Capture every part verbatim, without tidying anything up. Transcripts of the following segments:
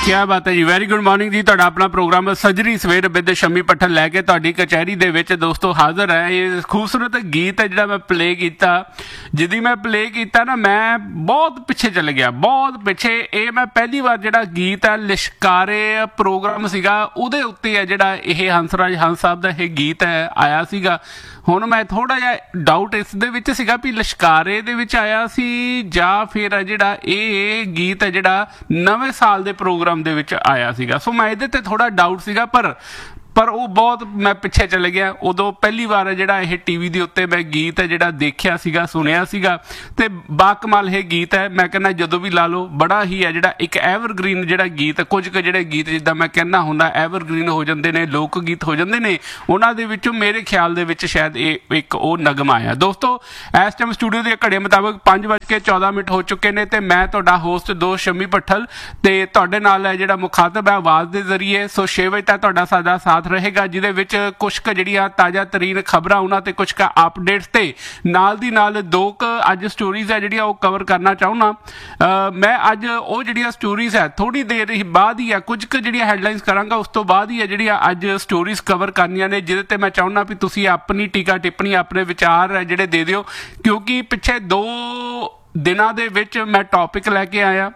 क्या बात है जी। वेरी गुड मॉर्निंग जी। ਤੁਹਾਡਾ ਆਪਣਾ ਪ੍ਰੋਗਰਾਮ ਸਜਰੀ ਸਵੇਰ ਵਿਦ ਸ਼ਮੀ ਪੱਠਲ ਲੈ ਕੇ ਤੁਹਾਡੀ ਕਚਹਿਰੀ ਦੇ ਵਿੱਚ ਦੋਸਤੋ ਹਾਜ਼ਰ ਹੈ। ਇਹ ਖੂਬਸੂਰਤ ਗੀਤ ਹੈ ਜਿਹੜਾ ਮੈਂ ਪਲੇ ਕੀਤਾ, ਜਿਹਦੀ ਮੈਂ ਪਲੇ ਕੀਤਾ ਨਾ, ਮੈਂ ਬਹੁਤ ਪਿੱਛੇ ਚਲੇ ਗਿਆ, ਬਹੁਤ ਪਿੱਛੇ। ਇਹ ਮੈਂ ਪਹਿਲੀ ਵਾਰ ਜਿਹੜਾ ਗੀਤ ਹੈ ਲਿਸ਼ਕਾਰੇ ਪ੍ਰੋਗਰਾਮ ਸੀਗਾ ਉਹਦੇ ਉੱਤੇ ਹੈ ਜਿਹੜਾ ਇਹ ਹੰਸਰਾਜ ਹੰਸ ਸਾਹਿਬ ਦਾ ਇਹ ਗੀਤ ਹੈ ਆਇਆ ਸੀਗਾ। ਹੁਣ ਮੈਂ ਥੋੜ੍ਹਾ ਜਿਹਾ ਡਾਊਟ ਇਸ ਦੇ ਵਿੱਚ ਸੀਗਾ ਵੀ ਲਿਸ਼ਕਾਰੇ ਦੇ ਵਿੱਚ ਆਇਆ ਸੀ ਜਾਂ ਫਿਰ ਜਿਹੜਾ ਇਹ ਗੀਤ ਹੈ ਜਿਹੜਾ ਨਵੇਂ ਸਾਲ ਦੇ ਪ੍ਰੋਗਰਾਮ ਦੇ ਵਿੱਚ ਆਇਆ ਸੀਗਾ। ਸੋ ਮੈਂ ਇਹਦੇ ਤੇ ਥੋੜ੍ਹਾ ਡਾਊਟ ਸੀਗਾ, ਪਰ ਪਰ ਉਹ ਬਹੁਤ ਮੈਂ ਪਿੱਛੇ ਚਲੇ ਗਿਆ। ਉਦੋਂ ਪਹਿਲੀ ਵਾਰ ਜਿਹੜਾ ਇਹ ਟੀ ਵੀ ਦੇ ਉੱਤੇ ਮੈਂ ਗੀਤ ਹੈ ਜਿਹੜਾ ਦੇਖਿਆ ਸੀਗਾ, ਸੁਣਿਆ ਸੀਗਾ, ਅਤੇ ਬਾਕਮਾਲ ਇਹ ਗੀਤ ਹੈ। ਮੈਂ ਕਹਿੰਦਾ ਜਦੋਂ ਵੀ ਲਾ ਲਓ ਬੜਾ ਹੀ ਹੈ ਜਿਹੜਾ ਇੱਕ ਐਵਰਗ੍ਰੀਨ ਜਿਹੜਾ ਗੀਤ, ਕੁਝ ਕੁ ਜਿਹੜੇ ਗੀਤ ਜਿੱਦਾਂ ਮੈਂ ਕਹਿੰਦਾ ਹੁੰਦਾ ਐਵਰਗ੍ਰੀਨ ਹੋ ਜਾਂਦੇ ਨੇ, ਲੋਕ ਗੀਤ ਹੋ ਜਾਂਦੇ ਨੇ, ਉਹਨਾਂ ਦੇ ਵਿੱਚੋਂ ਮੇਰੇ ਖਿਆਲ ਦੇ ਵਿੱਚ ਸ਼ਾਇਦ ਇਹ ਇੱਕ ਉਹ ਨਗਮਾ ਆ। ਦੋਸਤੋ ਇਸ ਟਾਈਮ ਸਟੂਡੀਓ ਦੇ ਘੜੇ ਮੁਤਾਬਕ ਪੰਜ ਵੱਜ ਕੇ ਚੌਦਾਂ ਮਿੰਟ ਹੋ ਚੁੱਕੇ ਨੇ ਅਤੇ ਮੈਂ ਤੁਹਾਡਾ ਹੋਸਟ ਦੋਸਤ ਸ਼ਮੀ ਪੱਠਲ ਅਤੇ ਤੁਹਾਡੇ ਨਾਲ ਹੈ ਜਿਹੜਾ ਮੁਖਾਤਬ ਹੈ ਆਵਾਜ਼ ਦੇ ਜ਼ਰੀਏ। ਸੋ ਛੇ ਵਜੇ ਤੱਕ ਤੁਹਾਡਾ ਸਾਡਾ ਸਾਥ ਰਹੇਗਾ, ਜਿਹਦੇ ਵਿੱਚ ਕੁਛ ਕੁ ਜਿਹੜੀਆਂ ਤਾਜ਼ਾ ਤਰੀਨ ਖਬਰਾਂ ਉਹਨਾਂ ਤੇ ਕੁਛ ਕੁ ਅਪਡੇਟਸ ਤੇ ਨਾਲ ਦੀ ਨਾਲ ਦੋ ਕੁ ਅੱਜ ਸਟੋਰੀਜ਼ ਹੈ ਜਿਹੜੀਆਂ ਉਹ ਕਵਰ ਕਰਨਾ ਚਾਹੁੰਦਾ। ਮੈਂ ਅੱਜ ਉਹ ਜਿਹੜੀਆਂ ਸਟੋਰੀਜ਼ ਹੈ ਥੋੜ੍ਹੀ ਦੇਰ ਹੀ ਬਾਅਦ ਹੀ ਆ, ਕੁਝ ਕੁ ਜਿਹੜੀਆਂ ਹੈਡਲਾਈਨਸ ਕਰਾਂਗਾ ਉਸ ਤੋਂ ਬਾਅਦ ਹੀ ਹੈ ਜਿਹੜੀਆਂ ਅੱਜ ਸਟੋਰੀਜ਼ ਕਵਰ ਕਰਨੀਆਂ ਨੇ, ਜਿਹਦੇ ਤੇ ਮੈਂ ਚਾਹੁੰਦਾ ਵੀ ਤੁਸੀਂ ਆਪਣੀ ਟੀਕਾ ਟਿੱਪਣੀ ਆਪਣੇ ਵਿਚਾਰ ਜਿਹੜੇ ਦੇ ਦਿਓ, ਕਿਉਂਕਿ ਪਿੱਛੇ ਦੋ ਦਿਨਾਂ ਦੇ ਵਿੱਚ ਮੈਂ ਟੌਪਿਕ ਲੈ ਕੇ ਆਇਆ।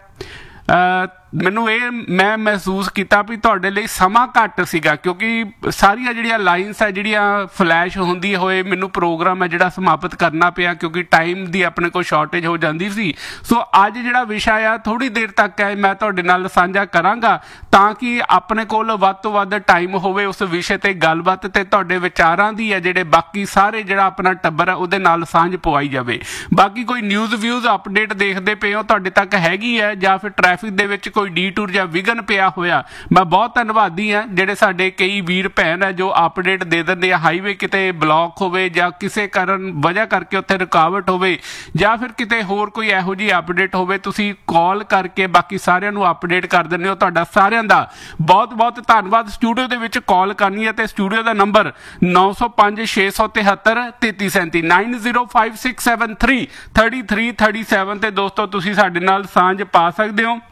ਮੈਨੂੰ ਇਹ ਮੈਂ ਮਹਿਸੂਸ ਕੀਤਾ ਵੀ ਤੁਹਾਡੇ ਲਈ ਸਮਾਂ ਘੱਟ ਸੀਗਾ, ਕਿਉਂਕਿ ਸਾਰੀਆਂ ਜਿਹੜੀਆਂ ਲਾਈਨਸ ਹੈ ਜਿਹੜੀਆਂ ਫਲੈਸ਼ ਹੁੰਦੀ ਹੋਏ ਮੈਨੂੰ ਪ੍ਰੋਗਰਾਮ ਹੈ ਜਿਹੜਾ ਸਮਾਪਤ ਕਰਨਾ ਪਿਆ, ਕਿਉਂਕਿ ਟਾਈਮ ਦੀ ਆਪਣੇ ਕੋਲ ਸ਼ਾਰਟੇਜ ਹੋ ਜਾਂਦੀ ਸੀ। ਸੋ ਅੱਜ ਜਿਹੜਾ ਵਿਸ਼ਾ ਆ ਥੋੜ੍ਹੀ ਦੇਰ ਤੱਕ ਹੈ ਮੈਂ ਤੁਹਾਡੇ ਨਾਲ ਸਾਂਝਾ ਕਰਾਂਗਾ, ਤਾਂ ਕਿ ਆਪਣੇ ਕੋਲ ਵੱਧ ਤੋਂ ਵੱਧ ਟਾਈਮ ਹੋਵੇ ਉਸ ਵਿਸ਼ੇ 'ਤੇ ਗੱਲਬਾਤ ਅਤੇ ਤੁਹਾਡੇ ਵਿਚਾਰਾਂ ਦੀ ਹੈ ਜਿਹੜੇ ਬਾਕੀ ਸਾਰੇ ਜਿਹੜਾ ਆਪਣਾ ਟੱਬਰ ਹੈ ਉਹਦੇ ਨਾਲ ਸਾਂਝ ਪਵਾਈ ਜਾਵੇ। ਬਾਕੀ ਕੋਈ ਨਿਊਜ਼ ਵਿਊਜ਼ ਅਪਡੇਟ ਦੇਖਦੇ ਪਏ ਹੋ ਤੁਹਾਡੇ ਤੱਕ ਹੈਗੀ ਹੈ, ਜਾਂ ਫਿਰ ਟ੍ਰੈਫਿਕ ਦੇ ਵਿੱਚ ਕੋਈ ਡੀ ਟੂਰ ਜਾਂ ਵਿਘਨ ਪਿਆ ਹੋਇਆ, ਮੈਂ ਬਹੁਤ ਧੰਨਵਾਦੀ ਹਾਂ ਜਿਹੜੇ ਸਾਡੇ ਕਈ ਵੀਰ ਭੈਣ ਹੈ ਜੋ ਅਪਡੇਟ ਦੇ ਦਿੰਦੇ ਆ। ਹਾਈਵੇ ਕਿਤੇ ਬਲੌਕ ਹੋਵੇ ਜਾਂ ਕਿਸੇ ਕਾਰਨ ਵਜ੍ਹਾ ਕਰਕੇ ਉੱਥੇ ਰੁਕਾਵਟ ਹੋਵੇ ਜਾਂ ਫਿਰ ਕਿਤੇ ਹੋਰ ਕੋਈ ਇਹੋ ਜਿਹੀ ਅਪਡੇਟ ਹੋਵੇ, ਤੁਸੀਂ ਕਾਲ ਕਰਕੇ ਬਾਕੀ ਸਾਰਿਆਂ ਨੂੰ ਅਪਡੇਟ ਕਰ ਦਿੰਦੇ ਹੋ। ਤੁਹਾਡਾ ਸਾਰਿਆਂ ਦਾ ਬਹੁਤ ਬਹੁਤ ਧੰਨਵਾਦ। ਸਟੂਡੀਓ ਦੇ ਵਿੱਚ ਕਾਲ ਕਰਨੀ ਹੈ ਤੇ ਸਟੂਡੀਓ ਦਾ ਨੰਬਰ ਨੌ ਸੌ ਪੰਜ ਛੇ ਸੌ ਤਿਹੱਤਰ ਤੇਤੀ ਸੈਂਤੀ nine zero five six seven three thirty three thirty seven ਤੇ ਦੋਸਤੋ ਤੁਸੀਂ ਸਾਡੇ ਨਾਲ ਸਾਂਝ ਪਾ ਸਕਦੇ ਹੋ।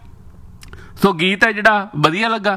ਸੋ ਗੀਤ ਹੈ ਜਿਹੜਾ ਵਧੀਆ ਲੱਗਾ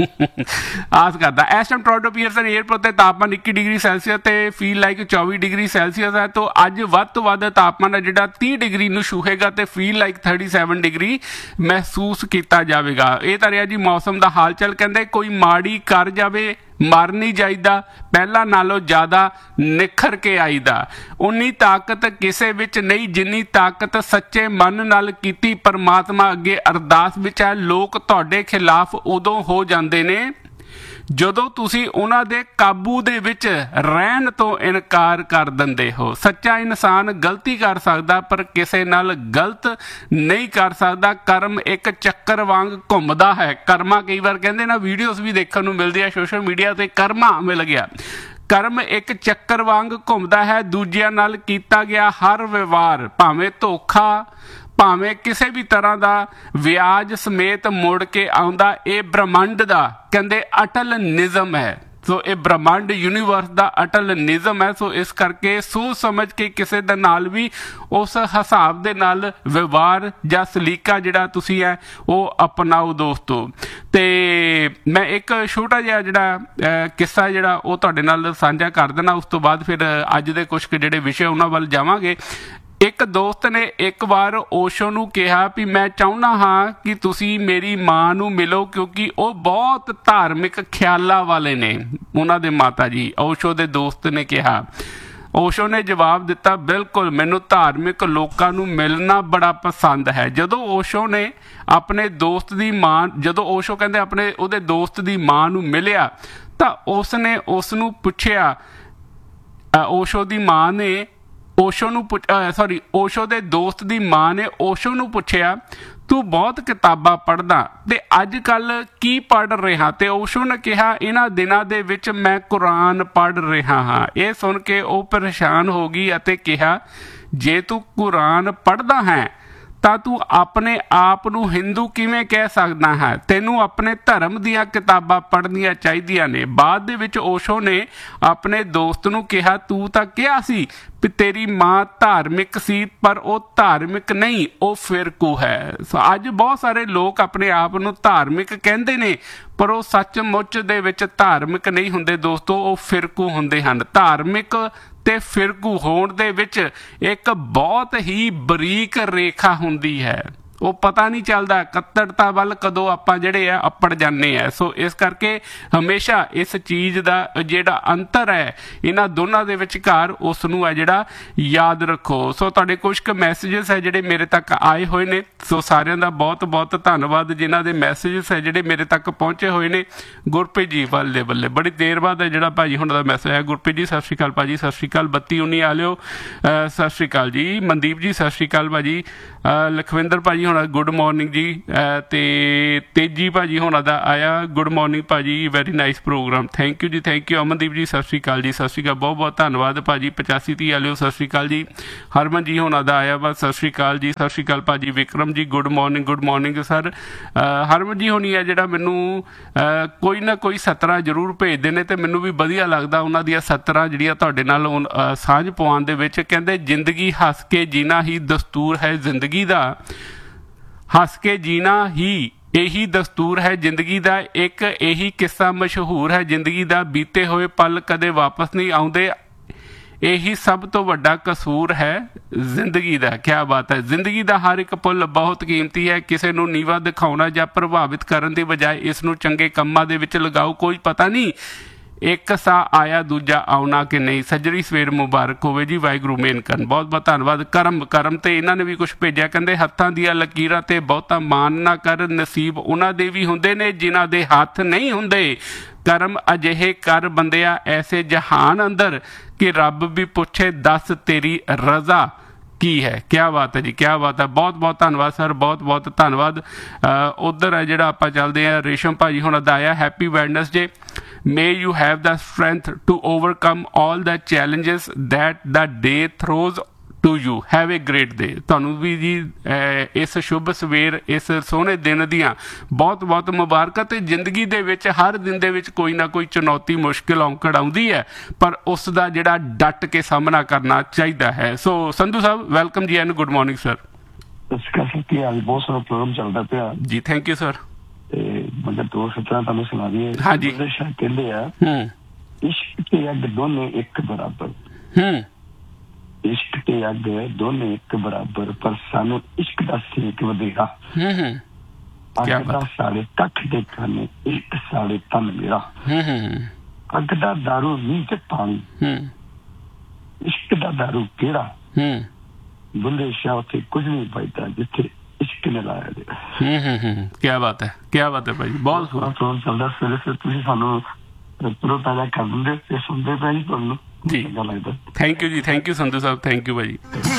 ਆਸ ਕਰਦਾ। ਇਸ ਟਾਈਮ ਟੋਰਾਂਟੋ ਪੀਅਰਸਨ ਏਅਰਪੋਰਟ 'ਤੇ ਤਾਪਮਾਨ ਇੱਕੀ ਡਿਗਰੀ ਸੈਲਸੀਅਸ ਅਤੇ ਫੀਲ ਲਾਈਕ ਚੌਵੀ ਡਿਗਰੀ ਸੈਲਸੀਅਸ ਹੈ। ਤੋਂ ਅੱਜ ਵੱਧ ਤੋਂ ਵੱਧ ਤਾਪਮਾਨ ਹੈ ਜਿਹੜਾ ਤੀਹ ਡਿਗਰੀ ਨੂੰ ਛੂਹੇਗਾ ਅਤੇ feel like thirty seven degree ਮਹਿਸੂਸ ਕੀਤਾ ਜਾਵੇਗਾ। ਇਹ ਤਾਂ ਰਿਹਾ ਜੀ ਮੌਸਮ ਦਾ ਹਾਲ ਚਾਲ। ਕਹਿੰਦੇ ਕੋਈ ਮਾੜੀ ਕਰ ਜਾਵੇ ਮਰ ਨਹੀਂ ਜਾਈਦਾ, ਪਹਿਲਾਂ ਨਾਲੋਂ ਜ਼ਿਆਦਾ ਨਿਖਰ ਕੇ ਆਈਦਾ। ਉਨੀ ਤਾਕਤ ਕਿਸੇ ਵਿੱਚ ਨਹੀਂ ਜਿੰਨੀ ਤਾਕਤ ਸੱਚੇ ਮਨ ਨਾਲ ਕੀਤੀ ਪਰਮਾਤਮਾ ਅੱਗੇ ਅਰਦਾਸ ਵਿੱਚ ਹੈ। ਲੋਕ ਤੁਹਾਡੇ ਖਿਲਾਫ ਉਦੋਂ ਹੋ ਜਾਂਦੇ ਨੇ ਜਦੋਂ ਤੁਸੀਂ ਉਹਨਾਂ ਦੇ ਕਾਬੂ ਦੇ ਵਿੱਚ ਰਹਿਣ ਤੋਂ ਇਨਕਾਰ ਕਰ ਦਿੰਦੇ ਹੋ। ਸੱਚਾ ਇਨਸਾਨ ਗਲਤੀ ਕਰ ਸਕਦਾ ਪਰ ਕਿਸੇ ਨਾਲ ਗਲਤ ਨਹੀਂ ਕਰ ਸਕਦਾ। ਕਰਮ ਇੱਕ ਚੱਕਰ ਵਾਂਗ ਘੁੰਮਦਾ ਹੈ। ਕਰਮਾ ਕਈ ਵਾਰ ਕਹਿੰਦੇ ਨਾ, ਵੀਡੀਓਜ਼ ਵੀ ਦੇਖਣ ਨੂੰ ਮਿਲਦੀ ਹੈ ਸੋਸ਼ਲ ਮੀਡੀਆ 'ਤੇ, ਕਰਮਾ ਮਿਲ ਗਿਆ। ਕਰਮ ਇੱਕ ਚੱਕਰ ਵਾਂਗ ਘੁੰਮਦਾ ਹੈ। ਦੂਜਿਆਂ ਨਾਲ ਕੀਤਾ ਗਿਆ ਹਰ ਵਿਵਹਾਰ, ਭਾਵੇਂ ਧੋਖਾ ਭਾਵੇਂ ਕਿਸੇ ਵੀ ਤਰ੍ਹਾਂ ਦਾ, ਵਿਆਜ ਸਮੇਤ ਮੁੜ ਕੇ ਆਉਂਦਾ। ਇਹ ਬ੍ਰਹਮੰਡ ਦਾ ਕਹਿੰਦੇ ਅਟਲ ਨਿਯਮ ਹੈ। ਸੋ ਇਹ ਬ੍ਰਹਮੰਡ ਯੂਨੀਵਰਸ ਦਾ ਅਟਲ ਨਿਯਮ ਹੈ। ਸੋ ਇਸ ਕਰਕੇ ਸੋਚ ਸਮਝ ਕੇ ਕਿਸੇ ਦੇ ਨਾਲ ਵੀ ਉਸ ਹਿਸਾਬ ਦੇ ਨਾਲ ਵਿਵਹਾਰ ਜਾਂ ਸਲੀਕਾ ਜਿਹੜਾ ਤੁਸੀਂ ਹੈ ਉਹ ਅਪਣਾਓ ਦੋਸਤੋ। ਅਤੇ ਮੈਂ ਇੱਕ ਛੋਟਾ ਜਿਹਾ ਜਿਹੜਾ ਕਿੱਸਾ ਜਿਹੜਾ ਉਹ ਤੁਹਾਡੇ ਨਾਲ ਸਾਂਝਾ ਕਰ ਦੇਣਾ, ਉਸ ਤੋਂ ਬਾਅਦ ਫਿਰ ਅੱਜ ਦੇ ਕੁਛ ਕੁ ਜਿਹੜੇ ਵਿਸ਼ੇ ਉਹਨਾਂ ਵੱਲ ਜਾਵਾਂਗੇ। ਇੱਕ ਦੋਸਤ ਨੇ ਇੱਕ ਵਾਰ ਓਸ਼ੋ ਨੂੰ ਕਿਹਾ ਵੀ ਮੈਂ ਚਾਹੁੰਦਾ ਹਾਂ ਕਿ ਤੁਸੀਂ ਮੇਰੀ ਮਾਂ ਨੂੰ ਮਿਲੋ, ਕਿਉਂਕਿ ਉਹ ਬਹੁਤ ਧਾਰਮਿਕ ਖਿਆਲਾਂ ਵਾਲੇ ਨੇ। ਉਹਨਾਂ ਦੇ ਮਾਤਾ ਜੀ ਓਸ਼ੋ ਦੇ ਦੋਸਤ ਨੇ ਕਿਹਾ। ਓਸ਼ੋ ਨੇ ਜਵਾਬ ਦਿੱਤਾ, ਬਿਲਕੁਲ, ਮੈਨੂੰ ਧਾਰਮਿਕ ਲੋਕਾਂ ਨੂੰ ਮਿਲਣਾ ਬੜਾ ਪਸੰਦ ਹੈ। ਜਦੋਂ ਓਸ਼ੋ ਨੇ ਆਪਣੇ ਦੋਸਤ ਦੀ ਮਾਂ ਜਦੋਂ ਓਸ਼ੋ ਕਹਿੰਦੇ ਆਪਣੇ ਉਹਦੇ ਦੋਸਤ ਦੀ ਮਾਂ ਨੂੰ ਮਿਲਿਆ ਤਾਂ ਉਸ ਨੇ ਉਸ ਨੂੰ ਪੁੱਛਿਆ, ਓਸ਼ੋ ਦੀ ਮਾਂ ਨੇ ਓਸ਼ੋ ਨੂੰ ਪੁੱਛ ਸੌਰੀ ਓਸ਼ੋ ਦੇ ਦੋਸਤ ਦੀ ਮਾਂ ਨੇ ਓਸ਼ੋ ਨੂੰ ਪੁੱਛਿਆ, ਤੂੰ ਬਹੁਤ ਕਿਤਾਬਾਂ ਪੜ੍ਹਦਾ ਅਤੇ ਅੱਜ ਕੱਲ੍ਹ ਕੀ ਪੜ੍ਹ ਰਿਹਾ? ਅਤੇ ਓਸ਼ੋ ਨੇ ਕਿਹਾ, ਇਹਨਾਂ ਦਿਨਾਂ ਦੇ ਵਿੱਚ ਮੈਂ ਕੁਰਾਨ ਪੜ੍ਹ ਰਿਹਾ ਹਾਂ। ਇਹ ਸੁਣ ਕੇ ਉਹ ਪਰੇਸ਼ਾਨ ਹੋ ਗਈ ਅਤੇ ਕਿਹਾ, ਜੇ ਤੂੰ ਕੁਰਾਨ ਪੜ੍ਹਦਾ ਹੈ ਤਾਂ ਤੂੰ ਆਪਣੇ ਆਪ ਨੂੰ ਹਿੰਦੂ ਕਿਵੇਂ ਕਹਿ ਸਕਦਾ ਹੈ? ਤੈਨੂੰ ਆਪਣੇ ਧਰਮ ਦੀਆਂ ਕਿਤਾਬਾਂ ਪੜ੍ਹਨੀਆਂ ਚਾਹੀਦੀਆਂ ਨੇ। ਬਾਅਦ ਦੇ ਵਿੱਚ ਓਸ਼ੋ ਨੇ ਆਪਣੇ ਦੋਸਤ ਨੂੰ ਕਿਹਾ, ਤੂੰ ਤਾਂ ਕਿਹਾ ਸੀ ਵੀ ਤੇਰੀ ਮਾਂ ਧਾਰਮਿਕ ਸੀ, ਪਰ ਉਹ ਧਾਰਮਿਕ ਨਹੀਂ, ਉਹ ਫਿਰਕੂ ਹੈ। ਸੋ ਅੱਜ ਬਹੁਤ ਸਾਰੇ ਲੋਕ ਆਪਣੇ ਆਪ ਨੂੰ ਧਾਰਮਿਕ ਕਹਿੰਦੇ ਨੇ, ਪਰ ਉਹ ਸੱਚਮੁੱਚ ਦੇ ਵਿੱਚ ਧਾਰਮਿਕ ਨਹੀਂ ਹੁੰਦੇ ਦੋਸਤੋ, ਉਹ ਫਿਰਕੂ ਹੁੰਦੇ ਹਨ। ਧਾਰਮਿਕ ਤੇ ਫਿਰਕੂ ਹੋਣ ਦੇ ਵਿੱਚ ਇੱਕ ਬਹੁਤ ਹੀ ਬਰੀਕ ਰੇਖਾ ਹੁੰਦੀ ਹੈ, ਉਹ ਪਤਾ ਨਹੀਂ ਚੱਲਦਾ ਕੱਟੜਤਾ ਵੱਲ ਕਦੋਂ ਆਪਾਂ ਜਿਹੜੇ ਆ ਅੱਪੜ ਜਾਂਦੇ ਆ। ਸੋ ਇਸ ਕਰਕੇ ਹਮੇਸ਼ਾ ਇਸ ਚੀਜ਼ ਦਾ ਜਿਹੜਾ ਅੰਤਰ ਹੈ ਇਹਨਾਂ ਦੋਨਾਂ ਦੇ ਵਿਚਕਾਰ, ਉਸ ਨੂੰ ਹੈ ਜਿਹੜਾ ਯਾਦ ਰੱਖੋ। ਸੋ ਤੁਹਾਡੇ ਕੁਝ ਕੁ ਮੈਸੇਜਸ ਹੈ ਜਿਹੜੇ ਮੇਰੇ ਤੱਕ ਆਏ ਹੋਏ ਨੇ, ਸੋ ਸਾਰਿਆਂ ਦਾ ਬਹੁਤ ਬਹੁਤ ਧੰਨਵਾਦ ਜਿਨ੍ਹਾਂ ਦੇ ਮੈਸੇਜਸ ਹੈ ਜਿਹੜੇ ਮੇਰੇ ਤੱਕ ਪਹੁੰਚੇ ਹੋਏ ਨੇ। ਗੁਰਪ੍ਰੀਤ ਜੀ ਬੱਲੇ ਬੱਲੇ, ਬੜੀ ਦੇਰ ਬਾਅਦ ਹੈ ਜਿਹੜਾ ਭਾਜੀ ਹੁਣ ਦਾ ਮੈਸੇਜ ਹੈ। ਗੁਰਪ੍ਰੀਤ ਜੀ ਸਤਿ ਸ਼੍ਰੀ ਅਕਾਲ ਭਾਜੀ, ਸਤਿ ਸ਼੍ਰੀ ਅਕਾਲ। ਬੱਤੀ ਉੱਨੀ ਆ ਲਿਓ, ਸਤਿ ਸ਼੍ਰੀ ਅਕਾਲ ਜੀ। ਮਨਦੀਪ ਜੀ ਸਤਿ ਸ਼੍ਰੀ ਅਕਾਲ ਭਾਜੀ। ਲਖਵਿੰਦਰ ਭਾਜੀ ਹੋਣਾ ਗੁੱਡ ਮੋਰਨਿੰਗ ਜੀ। ਅਤੇ ਤੇਜੀ ਭਾਜੀ ਹੋਣਾ ਦਾ ਆਇਆ ਗੁੱਡ ਮੋਰਨਿੰਗ ਭਾਜੀ, very nice programme, thank you ਜੀ, ਥੈਂਕ ਯੂ। ਅਮਨਦੀਪ ਜੀ ਸਤਿ ਸ਼੍ਰੀ ਅਕਾਲ ਜੀ, ਸਤਿ ਸ਼੍ਰੀ ਅਕਾਲ, ਬਹੁਤ ਬਹੁਤ ਧੰਨਵਾਦ ਭਾਜੀ। ਪਚਾਸੀ ਤੀਹ ਵਾਲਿਓ ਸਤਿ ਸ਼੍ਰੀ ਅਕਾਲ ਜੀ। ਹਰਮਨ ਜੀ ਹੋਣਾ ਦਾ ਆਇਆ ਵਾ, ਸਤਿ ਸ਼੍ਰੀ ਅਕਾਲ ਜੀ, ਸਤਿ ਸ਼੍ਰੀ ਅਕਾਲ ਭਾਜੀ। ਵਿਕਰਮ ਜੀ good morning, good morning sir. ਹਰਮਨ ਜੀ ਹੋਣੀ ਹੈ ਜਿਹੜਾ ਮੈਨੂੰ ਕੋਈ ਨਾ ਕੋਈ ਸਤਰਾਂ ਜ਼ਰੂਰ ਭੇਜਦੇ ਨੇ ਅਤੇ ਮੈਨੂੰ ਵੀ ਵਧੀਆ ਲੱਗਦਾ ਉਹਨਾਂ ਦੀਆਂ ਸਤਰਾਂ ਜਿਹੜੀਆਂ ਤੁਹਾਡੇ ਨਾਲ ਸਾਂਝ ਪਵਾਉਣ ਦੇ ਵਿੱਚ। ਕਹਿੰਦੇ ਜ਼ਿੰਦਗੀ ਹੱਸ ਕੇ ਜੀਣਾ ਹੀ ਦਸਤੂਰ ਹੈ ਜ਼ਿੰਦਗੀ ਦਾ, ਹੱਸ ਕੇ ਜੀਣਾ ਹੀ ਇਹੀ ਦਸਤੂਰ ਹੈ ਜ਼ਿੰਦਗੀ ਦਾ। ਇੱਕ ਇਹੀ ਕਿੱਸਾ ਮਸ਼ਹੂਰ ਹੈ ਜ਼ਿੰਦਗੀ ਦਾ, ਬੀਤੇ ਹੋਏ ਪਲ ਕਦੇ ਵਾਪਸ ਨਹੀਂ ਆਉਂਦੇ, ਇਹੀ ਸਭ ਤੋਂ ਵੱਡਾ ਕਸੂਰ ਹੈ ਜ਼ਿੰਦਗੀ ਦਾ। ਕਿਆ ਬਾਤ ਹੈ। ਜ਼ਿੰਦਗੀ ਦਾ ਹਰ ਇੱਕ ਪਲ ਬਹੁਤ ਕੀਮਤੀ ਹੈ। ਕਿਸੇ ਨੂੰ ਨੀਵਾਂ ਦਿਖਾਉਣਾ ਜਾਂ ਪ੍ਰਭਾਵਿਤ ਕਰਨ ਦੀ ਬਜਾਏ ਇਸ ਨੂੰ ਚੰਗੇ ਕੰਮਾਂ ਦੇ ਵਿੱਚ ਲਗਾਓ। ਕੋਈ ਪਤਾ ਨਹੀਂ ਇੱਕ ਸਾਹ ਆਇਆ ਦੂਜਾ ਆਉਣਾ ਕਿ ਨਹੀਂ। ਸੱਜਰੀ ਸਵੇਰ ਮੁਬਾਰਕ ਹੋਵੇ ਜੀ, ਵਾਹਿਗੁਰੂ ਮੇਨ ਕਰਨ। ਬਹੁਤ ਬਹੁਤ ਧੰਨਵਾਦ। ਕਰਮ ਕਰਮ ਤੇ ਇਹਨਾਂ ਨੇ ਵੀ ਕੁਛ ਭੇਜਿਆ, ਕਹਿੰਦੇ ਹੱਥਾਂ ਦੀਆਂ ਲਕੀਰਾਂ ਤੇ ਬਹੁਤਾ ਮਾਨ ਨਾ ਕਰ, ਨਸੀਬ ਉਹਨਾਂ ਦੇ ਵੀ ਹੁੰਦੇ ਨੇ ਜਿਨ੍ਹਾਂ ਦੇ ਹੱਥ ਨਹੀਂ ਹੁੰਦੇ। ਕਰਮ ਅਜਿਹੇ ਕਰ ਬੰਦਿਆ ਐਸੇ ਜਹਾਨ ਅੰਦਰ ਕਿ ਰੱਬ ਵੀ ਪੁੱਛੇ ਦੱਸ ਤੇਰੀ ਰਜ਼ਾ ਕੀ ਹੈ। ਕਿਆ ਬਾਤ ਹੈ ਜੀ, ਕਿਆ ਬਾਤ ਹੈ। ਬਹੁਤ ਬਹੁਤ ਧੰਨਵਾਦ ਸਰ, ਬਹੁਤ ਬਹੁਤ ਧੰਨਵਾਦ। ਉੱਧਰ ਹੈ ਜਿਹੜਾ ਆਪਾਂ ਚੱਲਦੇ ਹਾਂ, ਰੇਸ਼ਮ ਭਾਜੀ ਹੁਣ ਦਾ ਆਇਆ, happy Wednesday. May you have the strength to overcome all the challenges that the day throws to you. Have a great day. ਤੁਹਾਨੂੰ ਵੀ ਜੀ ਇਸ ਸ਼ੁਭ ਸਵੇਰ, ਇਸ ਸੋਹਣੇ ਦਿਨ ਦੀਆਂ ਬਹੁਤ ਬਹੁਤ ਮੁਬਾਰਕਾਂ। ਤੇ ਜ਼ਿੰਦਗੀ ਦੇ ਵਿੱਚ ਹਰ ਦਿਨ ਦੇ ਵਿੱਚ ਕੋਈ ਨਾ ਕੋਈ ਚੁਣੌਤੀ, ਮੁਸ਼ਕਿਲ ਔਂਕੜ ਆਉਂਦੀ ਹੈ, ਪਰ ਉਸ ਦਾ ਜਿਹੜਾ ਡਟ ਕੇ ਸਾਹਮਣਾ ਕਰਨਾ ਚਾਹੀਦਾ ਹੈ। ਸੋ ਸੰਧੂ ਸਾਹਿਬ ਵੈਲਕਮ ਜੀ ਐਂਡ ਗੁੱਡ ਮੋਰਨਿੰਗ ਸਰ। ਸਤਿ ਸ਼੍ਰੀ ਅਕਾਲ। ਕੀ ਹਾਲ? ਬਹੁਤ ਸੋਹਣਾ ਪ੍ਰੋਗਰਾਮ ਚੱਲਦਾ ਪਿਆ ਜੀ, ਥੈਂਕ ਯੂ ਸਰ। ਤੇ ਮਤਲਬ ਦੋ ਸਤਰਾਂ ਤੁਹਾਨੂੰ ਸੁਣਾ ਦਈਏ। ਹਾਂਜੀ। ਕਹਿੰਦੇ ਆ ਇਸ਼ਕ ਤੇ ਅੱਗ ਦੋਨੇ ਇੱਕ ਬਰਾਬਰ, ਇਸ਼ਕ ਤੇ ਅੱਗ ਦੋਨੇ ਇੱਕ ਬਰਾਬਰ, ਪਰ ਸਾਨੂੰ ਇਸ਼ਕ ਦਾ ਸੇਕ ਵਧੇਗਾ। ਅੱਗ ਦਾ ਸਾਲੇ ਕੱਖ ਦੇ ਖਾਨੇ, ਇਸ਼ਕ ਸਾਲੇ ਤਨ ਮੇਰਾ। ਅੱਗ ਦਾ ਦਾਰੂ ਨੀਂਹ ਤੇ ਪਾਣੀ, ਇਸ਼ਕ ਦਾ ਦਾਰੂ ਕਿਹੜਾ? ਬੁੱਲੇ ਸ਼ਾਹ ਉੱਥੇ ਕੁਝ ਨਹੀਂ ਪਾਈਦਾ ਜਿੱਥੇ ਇਸ਼ਕ ਨੇ ਲਾਇਆ ਗਿਆ। ਹੂੰ ਹੂੰ ਹੂੰ, ਕਿਆ ਬਾਤ ਹੈ, ਕਿਆ ਬਾਤ ਹੈ ਭਾਈ। ਬਹੁਤ ਸੋਹਣਾ ਪ੍ਰੋਗਰਾਮ ਚੱਲਦਾ। ਸਵੇਰੇ ਸਵੇਰੇ ਤੁਸੀਂ ਸਾਨੂੰ ਤਰੋ ਤਾਜ਼ਾ ਕਰ ਦਿੰਦੇ ਤੇ ਸੁਣਦੇ ਪਏ ਜੀ ਤੁਹਾਨੂੰ, ਚੰਗਾ ਲੱਗਦਾ। ਥੈਂਕ ਯੂ ਜੀ, thank you Sandhu Sahib, thank you Bhai.